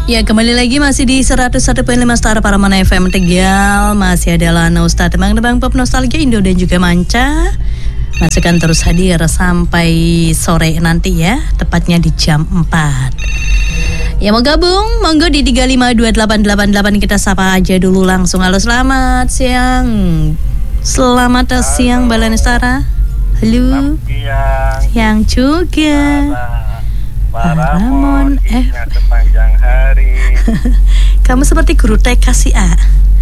Ya, kembali lagi masih di 101.5 Star Paramana FM Tegal. Masih ada Lana Ustadz tebang-tebang pop nostalgia Indo dan juga manca. Masih akan terus hadir sampai sore nanti ya, tepatnya di jam 4. Ya, mau gabung, monggo di 3528888. Kita sapa aja dulu langsung. Halo, selamat siang. Selamat siang Mbak Lanestara. Halo. Siang juga. Paramon sepanjang hari. Kamu seperti guru TK sih, A.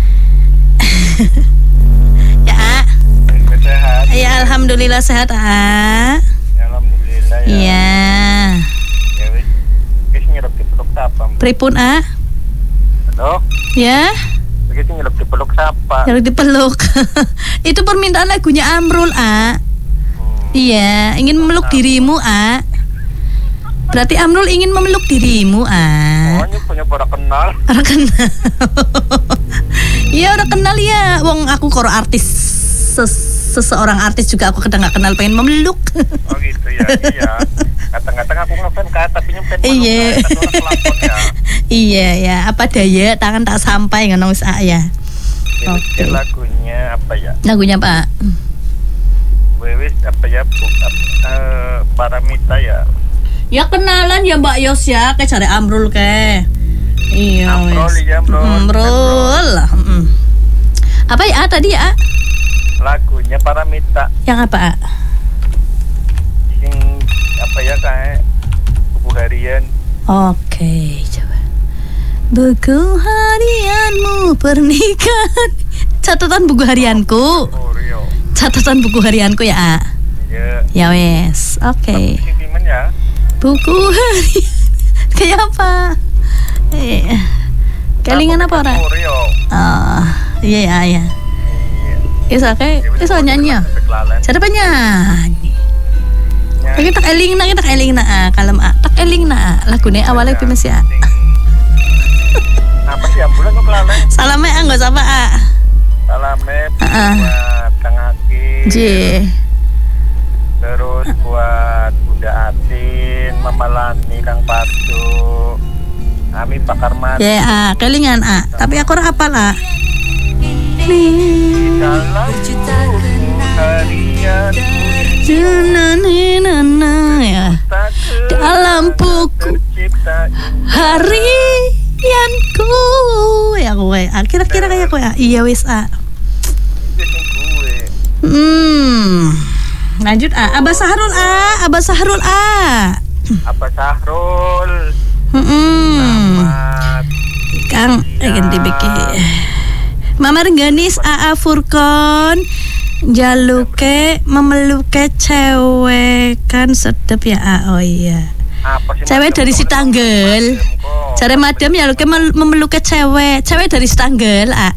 Ya, A. Sehat. Ya, alhamdulillah sehat, A. Alhamdulillah ya. Iya. Ya wis nyerep dipeluk sapa. Pripun, A? Halo. Ya. Begitu nyerep dipeluk sapa. Yang dipeluk. Itu permintaan lagunya Amrul, A. Iya, ingin memeluk dirimu, A. Berarti Amrul ingin memeluk dirimu, A. Oh, ini punya para kenal. Orang kenal. Iya, orang kenal ya. Wong aku koro artis, seseorang artis juga aku kadang nggak kenal pengen memeluk. Oh gitu ya, iya. Kadang-kadang aku ngefans Kak, tapi nyempet Iya. ya. Iya ya, apa daya tangan tak sampai ngono wis, A ya. Oke. Lagunya apa ya? Lagunya Pak. Wewis apa ya? Paramita ya. Ya kenalan ya Mbak Yos ya, kayak cari Amrul ke. Iya. Amrul wes. ya, Amrul. Amrul lah. Apa ya tadi ya? Lagunya Paramita. Yang apa? Sing apa ya kayak buku harian. Oke, coba. Buku harianmu pernikahan. Catatan buku harianku. Oh, Rio. Catatan buku harianku ya, A. Ya. Ya wes. Oke. Sentimen ya. Buku harian. Kayak apa? Kelingan apa orang? Rio. Oh, iya ya. Isa nyanyi ya. Cara penyanyi. Kita tak eling na kalem A. Tak eling na lagune awalnya pi masih A. Apa sih ambulan kok kelalen? Salame A enggak sama A. Salame buat Kang Aki. J. Terus buat Bunda Atin, Mama Lani, Kang Parjo, Ami Bakar Mati. Ya A, kelingan A. Tapi aku ora hafal A. Dalam buku harian Ya. Dalam buku harianku ya kowe. Kira-kira kayak kowe. Iya wis A. Lanjut A. Abah Sahrul A. Apa Sahrul? Selamat Kang ganti bikin. Mama Rengganis A Furkon jaluke memeluke cewek kan sedep ya A. Oh iya. Cewek dari Sitanggal. Cari madam ya luke memeluke cewek dari Sitanggal A.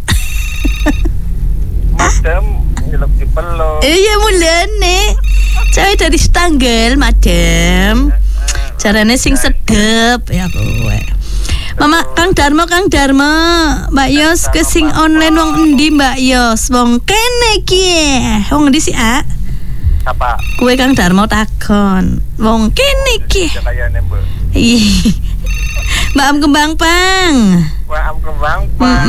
Madam nyeluk dipeluk. Iya mulane. Cewek dari Sitanggal madam. Carane sing sedep ya kowe. Mama Kang Darmo, Mbak Yos ke sing online wong endi Mbak Yos? Wong kene ki. Wong endi sih A? Apa? Kue Kang Darmo takon. Wong kene ki. Mbak Am Kembang Pang. Mbak Am Kembang Pang.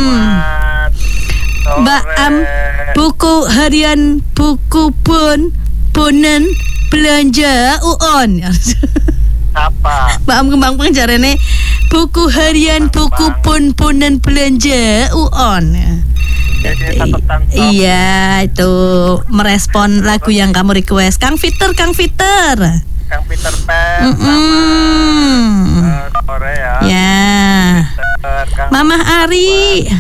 Mbak Am buku harian buku bonen belanja uon. Apa? Mbak Am Kembang Pang jarene buku harian buku bonen belanja uon. Iya itu merespon lagu yang kamu request. Kang Peter Kang Peter Pan. Sore ya. Ya. Mama Ari.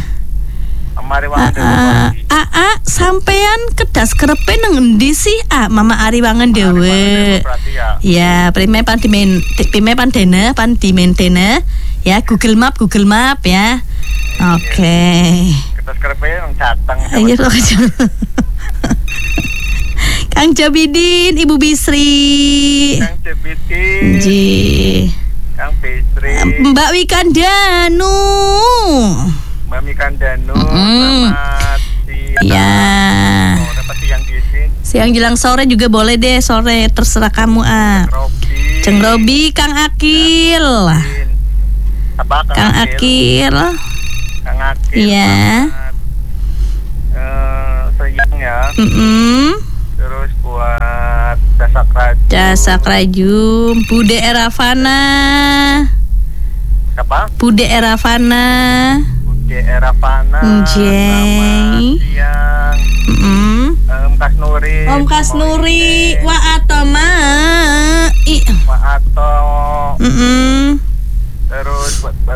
Sampean kedas kerepe nang endi sih A? Mama Ari wangen dewe. Ya, prime pandene ya Google Map ya. Oke. Kedas kerepe nang Jateng. Ayo Kang Jabidin, Ibu Bisri. Kang Jabidin. Ji. Kang Bisri. Mbak Wikandanu. Mbak Wikandanu. Selamat siang. Ya. Dapat siang di sini. Siang jelang sore juga boleh deh, sore terserah kamu A. Ceng Robi, Kang Akil. Apa Kang Akil. Kang Akil. Iya. Seyang ya. Terus buat Dasak Rajum, Bude Eravana. Siapa? Bude Eravana. Bude Eravana. Njeng. Om Kasnuri. Om Kasnuri. Wa Atoma. Wa Ato. Terus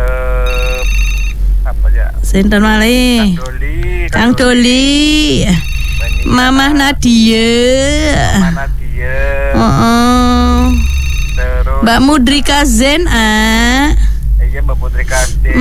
apa ya? Sinten malih? Kang Doli. Mamah Nadia. Mama Nadia. Terus Mbak Mudrika Zen iya Mbak Mudrika Zen.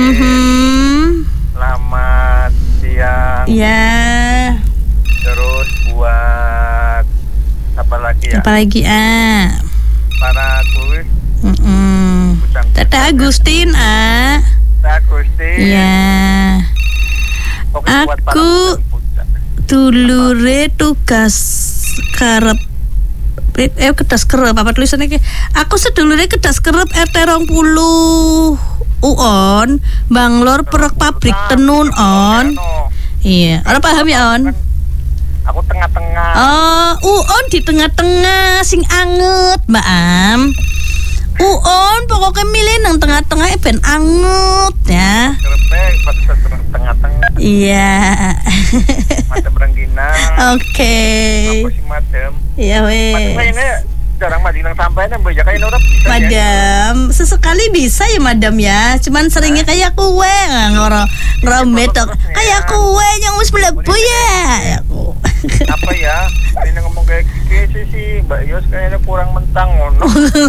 Selamat siang. Ya. Terus buat apa lagi ya? Apalagi Para tulis. Tete Agustin Agustin. Ya. Pokoknya buat para Aku puncak. dulure tugas kerep kedas kerep apa tulisannya ki? Aku sedulure kedas kerep RT 20 UON Banglor Perek Pabrik Tenun on. Iya, ora paham ya on? Aku tengah-tengah. UON di tengah-tengah sing anget, Mbak Am. UON pokoknya milih nang tengah-tengah ben anget ya. Kerepek pas tengah-tengah. Iya. Madam Rengginang. Oke. Aku si Madam. Iya wes. Madam kayaknya jarang madinang sampai nang beja kayak orang bisa. Madam, sesekali bisa ya Madam ya. Cuman seringnya kayak kue ngerombet kayak kue yang wis mlebu ya. Aku. Apa ya? Ini ngomong kayak gitu sih, Mbak Yos kayaknya kurang mentang ngono.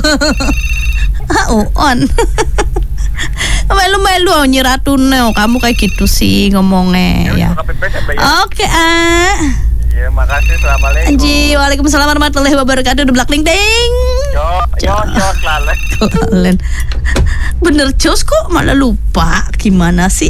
On. Melu-melu nyiratune kamu kayak gitu sih ngomongnya ya. Oke, Iya, makasih. Assalamualaikum. Anji, waalaikumsalam warahmatullahi wabarakatuh. Udah blak ding ding. Yo, lalen. Bener jos kok malah lupa. Gimana sih?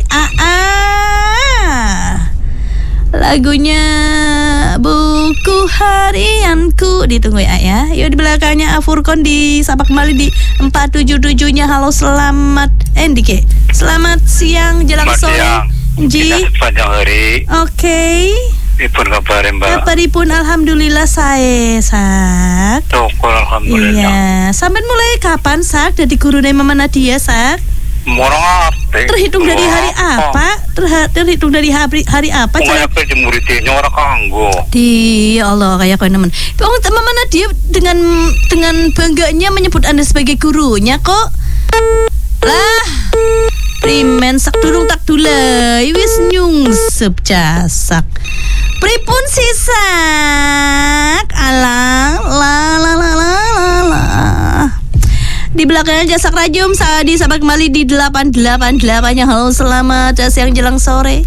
Lagunya buku harianku ditunggu ya. Yuk di belakangnya Afurkon di sapa kembali di 477-nya. Halo selamat Dike. Selamat siang jelang sore. Ji. Sepanjang hari. Oke. Ipun kabar Mbak. Kabaripun alhamdulillah saya Sak. Syukur alhamdulillah. Iya. Sampai mulai kapan Sak? Dari gurune Mama Nadia Sak? Terhitung dari hari apa? Terhitung dari hari apa? Cara muridnya orang kanggo. Di Allah kayak kau nemen. Mama Nadia dengan bangganya menyebut Anda sebagai gurunya kok. Lah. Primen sak durung tak dulai wis nyungsep jasak. Pripun sisak? Alang la. Di belakangnya Jasak Rajum Sadi sampai kembali di 888-nya. Halo selamat siang jelang sore.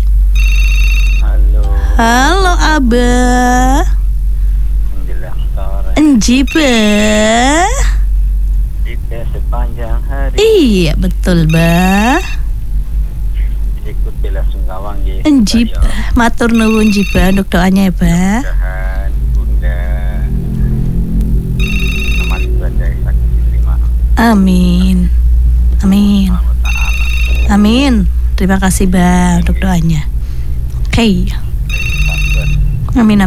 Halo Abah. Jelang sore. Enjiba. Kita sepanjang hari. Iya betul bah. Ikut bela sungkawang ya. Enjib, matur nuwun jiba untuk doanya ya bah. Mudah-mudahan Bunda amal ibadah sakit diterima. Amin. Terima kasih bah untuk doanya. Oke. Amin.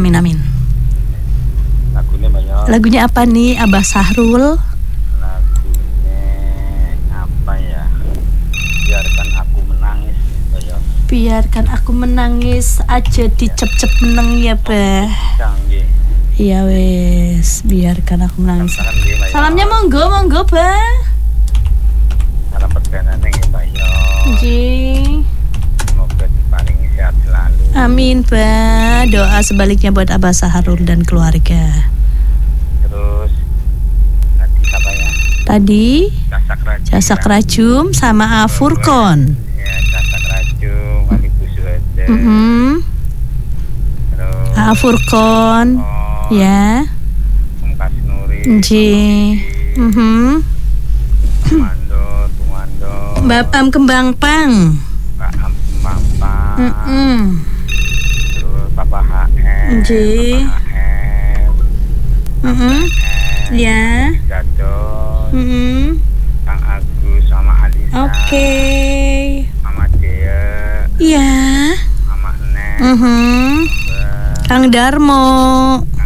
Lagunya apa nih Abah Sahrul? Biarkan aku menangis aja dicep-cep meneng ya bah. Iya wes, biarkan aku menangis. Salamnya monggo bah. Salam perkenanan ya Mbak Yo. Ji. Semoga diparingi sehat selalu. Amin bah. Doa sebaliknya buat Abah Sahrul dan keluarga. Terus tadi siapa ya? Tadi Jasak Rajum sama Afurkon. Ya, Jasak Rajum, Malibu Suhada. Terus Afurkon. Ya. Om Kasnuri. Ji. Tumando. Mbak Am Kembang Pang. Mbak Am Kembang Pang. Terus Papa HM. Ji. Ya. Gatot. Mm-mm. Kang Agus sama Alisa. Oke. Mama Dea, Iya. Mama Nek, Mhm. Kang Darmo.